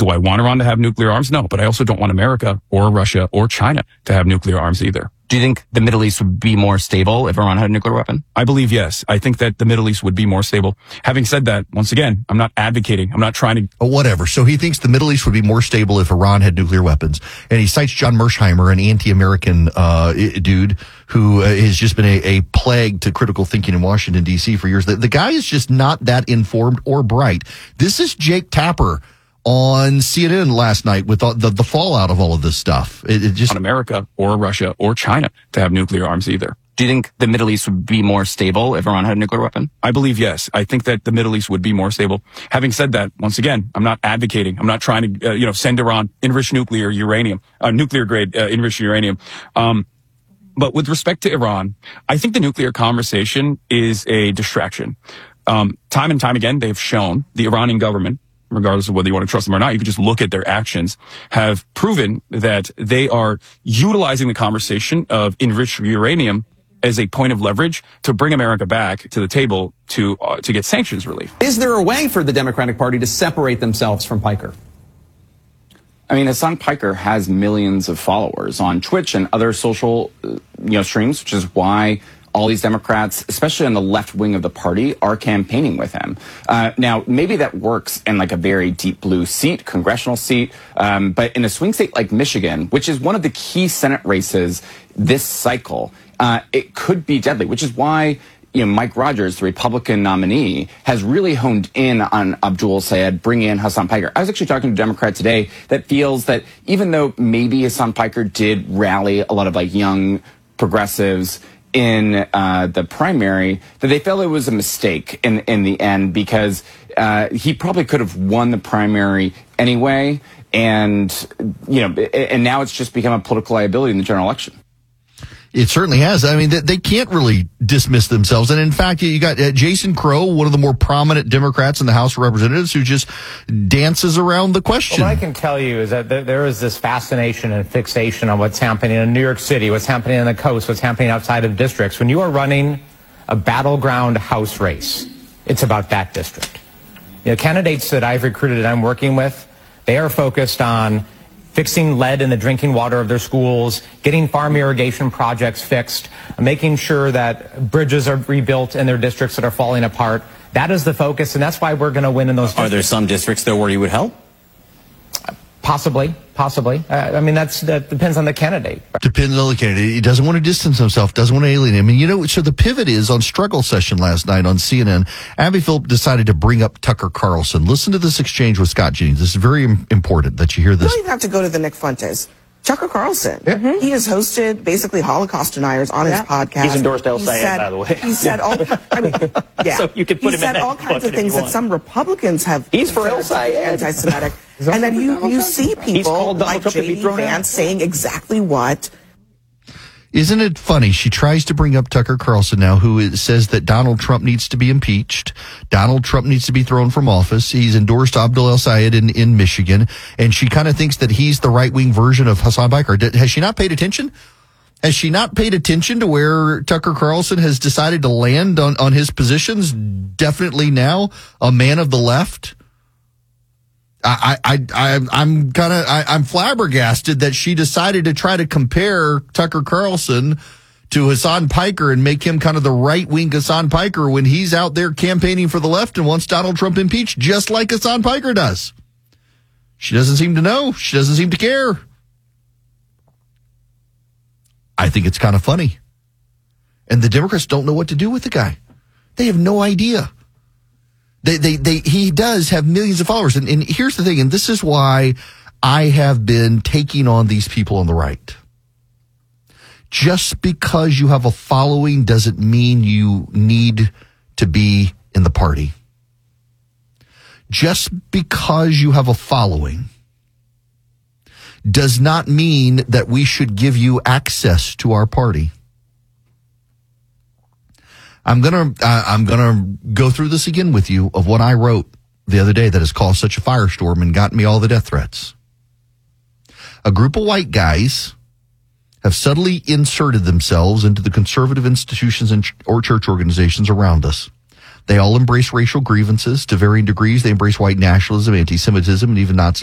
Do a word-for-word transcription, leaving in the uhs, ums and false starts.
Do I want Iran to have nuclear arms? No, but I also don't want America or Russia or China to have nuclear arms either. Do you think the Middle East would be more stable if Iran had a nuclear weapon? I believe yes. I think that the Middle East would be more stable. Having said that, once again, I'm not advocating. I'm not trying to... Oh, whatever. So he thinks the Middle East would be more stable if Iran had nuclear weapons. And he cites John Mersheimer, an anti-American uh dude who uh, has just been a, a plague to critical thinking in Washington, D C for years. The, the guy is just not that informed or bright. This is Jake Tapper on C N N last night with the, the, the fallout of all of this stuff. It, it just want America or Russia or China to have nuclear arms either. Do you think the Middle East would be more stable if Iran had a nuclear weapon? I believe yes. I think that the Middle East would be more stable. Having said that, once again, I'm not advocating. I'm not trying to, uh, you know, send Iran enriched nuclear uranium, uh, nuclear grade uh, enriched uranium. Um, but with respect to Iran, I think the nuclear conversation is a distraction. Um, time and time again, they've shown the Iranian government, regardless of whether you want to trust them or not, you can just look at their actions, have proven that they are utilizing the conversation of enriched uranium as a point of leverage to bring America back to the table to uh, to get sanctions relief. Is there a way for the Democratic Party to separate themselves from Piker? I mean, Hassan Piker has millions of followers on Twitch and other social, uh, you know, streams, which is why all these Democrats, especially on the left wing of the party, are campaigning with him. Uh, now, maybe that works in like a very deep blue seat, congressional seat, um, but in a swing state like Michigan, which is one of the key Senate races this cycle, uh, it could be deadly, which is why you know, Mike Rogers, the Republican nominee, has really honed in on Abdul Sayed, bringing in Hassan Piker. I was actually talking to a Democrat today that feels that even though maybe Hassan Piker did rally a lot of like young progressives in uh, the primary, that they felt it was a mistake in in the end because uh, he probably could have won the primary anyway, and you know, and now it's just become a political liability in the general election. It certainly has. I mean, they, they can't really dismiss themselves. And in fact, you got uh, Jason Crow, one of the more prominent Democrats in the House of Representatives, who just dances around the question. Well, what I can tell you is that there is this fascination and fixation on what's happening in New York City, what's happening on the coast, what's happening outside of districts. When you are running a battleground House race, it's about that district. You know, candidates that I've recruited and I'm working with, they are focused on fixing lead in the drinking water of their schools, getting farm irrigation projects fixed, making sure that bridges are rebuilt in their districts that are falling apart. That is the focus, and that's why we're going to win in those districts. Are there some districts, though, where you would help? Possibly, possibly. Uh, I mean, that's that depends on the candidate. Depends on the candidate. He doesn't want to distance himself, doesn't want to alienate him. And you know, so the pivot is on Struggle Session last night on C N N. Abby Phillip decided to bring up Tucker Carlson. Listen to this exchange with Scott Jennings. This is very important that you hear this. You don't even have to go to the Nick Fuentes. Tucker Carlson. Yeah. Mm-hmm. He has hosted basically Holocaust deniers on yeah. his podcast. He's endorsed El Sayed, by the way. He said all. I mean, yeah. So you could put he him said in all kinds of things that some Republicans have. He's for El Sayed. Anti-Semitic, and then you you see people like J D Vance saying exactly what. Isn't it funny? She tries to bring up Tucker Carlson now, who is, says that Donald Trump needs to be impeached. Donald Trump needs to be thrown from office. He's endorsed Abdul El Sayed in, in Michigan. And she kind of thinks that he's the right-wing version of Hassan Piker. Has she not paid attention? Has she not paid attention to where Tucker Carlson has decided to land on, on his positions? Definitely now a man of the left. I, I, I, I'm kind of, I'm flabbergasted that she decided to try to compare Tucker Carlson to Hassan Piker and make him kind of the right-wing Hassan Piker when he's out there campaigning for the left and wants Donald Trump impeached, just like Hassan Piker does. She doesn't seem to know. She doesn't seem to care. I think it's kind of funny. And the Democrats don't know what to do with the guy. They have no idea. They, they, they, he does have millions of followers. And, and here's the thing, and this is why I have been taking on these people on the right. Just because you have a following doesn't mean you need to be in the party. Just because you have a following does not mean that we should give you access to our party. I'm gonna uh, I'm gonna go through this again with you of what I wrote the other day that has caused such a firestorm and gotten me all the death threats. A group of white guys have subtly inserted themselves into the conservative institutions and ch- or church organizations around us. They all embrace racial grievances to varying degrees. They embrace white nationalism, anti-Semitism, and even Nazi